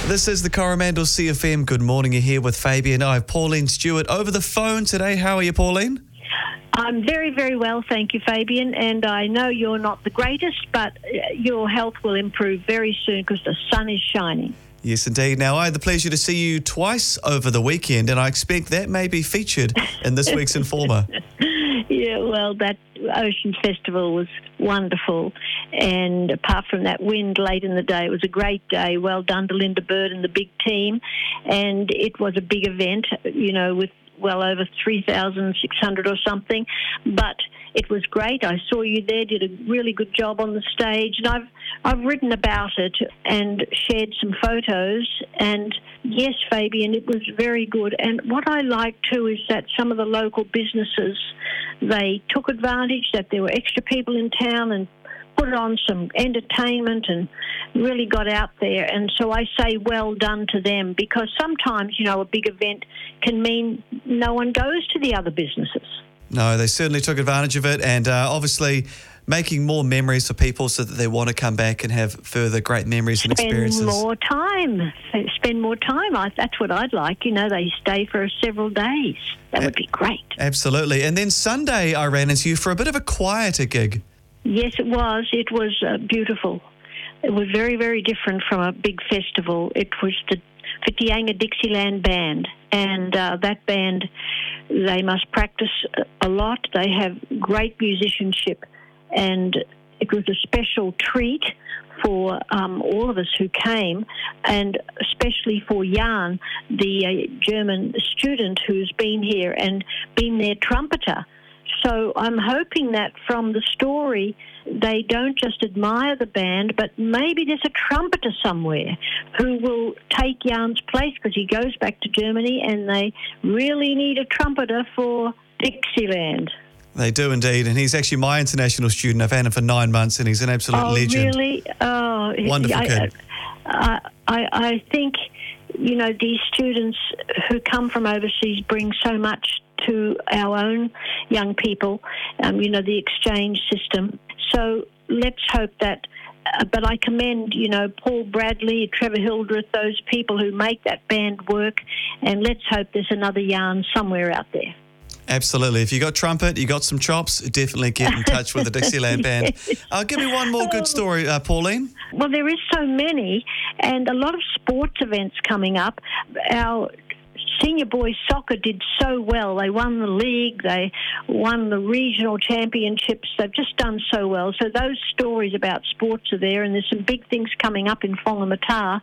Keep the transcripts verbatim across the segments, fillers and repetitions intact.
This is the Coromandel C F M. Good morning. You're here with Fabian. I have Pauline Stewart over the phone today. How are you, Pauline? I'm very, very well, thank you, Fabian. And I know you're not the greatest, but your health will improve very soon because the sun is shining. Yes, indeed. Now, I had the pleasure to see you twice over the weekend, and I expect that may be featured in this week's Informer. Yeah, well, that Ocean Festival was wonderful. And apart from that wind late in the day, it was a great day. Well done to Linda Bird and the big team. And it was a big event, you know, with well over three thousand six hundred or something. But it was great. I saw you there, did a really good job on the stage. And I've, I've written about it and shared some photos. And yes, Fabian, it was very good. And what I like too is that some of the local businesses, they took advantage that there were extra people in town and put on some entertainment and really got out there. And so I say well done to them, because sometimes, you know, a big event can mean no one goes to the other businesses. No, they certainly took advantage of it, and uh, obviously making more memories for people so that they want to come back and have further great memories and experiences. Spend more time. Spend more time. I, that's what I'd like. You know, they stay for several days. That would be great. Absolutely. And then Sunday I ran into you for a bit of a quieter gig. Yes, it was. It was uh, beautiful. It was very, very different from a big festival. It was the Whitianga Dixieland Band, and uh, that band, they must practice a lot. They have great musicianship, and it was a special treat for um, all of us who came, and especially for Jan, the uh, German student who's been here and been their trumpeter. So I'm hoping that from the story, they don't just admire the band, but maybe there's a trumpeter somewhere who will take Jan's place, because he goes back to Germany and they really need a trumpeter for Dixieland. They do indeed, and he's actually my international student. I've had him for nine months, and he's an absolute oh, legend. Really? Oh, wonderful I, kid. I, I, I think, you know, these students who come from overseas bring so much to our own young people, um, you know, the exchange system. So let's hope that, uh, but I commend, you know, Paul Bradley, Trevor Hildreth, those people who make that band work, and let's hope there's another Yarn somewhere out there. Absolutely. If you got trumpet, you got some chops, definitely get in touch with the Dixieland Band. Yes. Uh, give me one more good story, uh, Pauline. Well, there is so many, and a lot of sports events coming up. Our senior boys soccer did so well. They won the league, they won the regional championships. They've just done so well. So those stories about sports are there, and there's some big things coming up in Whangamata.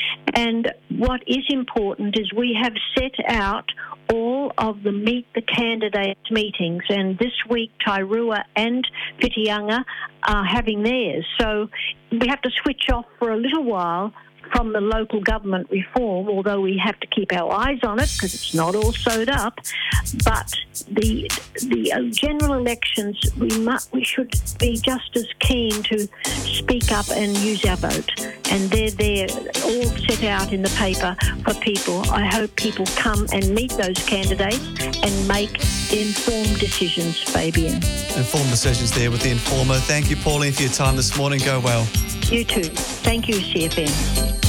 And what is important is we have set out all of the Meet the Candidates meetings, and this week Tairua and Whitianga are having theirs. So we have to switch off for a little while from the local government reform, although we have to keep our eyes on it because it's not all sewed up. But the the uh, general elections, we must, we should be just as keen to speak up and use our vote. And they're there, all set out in the paper for people. I hope people come and meet those candidates and make informed decisions, Fabian. Informed decisions there with the Informer. Thank you, Pauline, for your time this morning. Go well. You too. Thank you, C F M.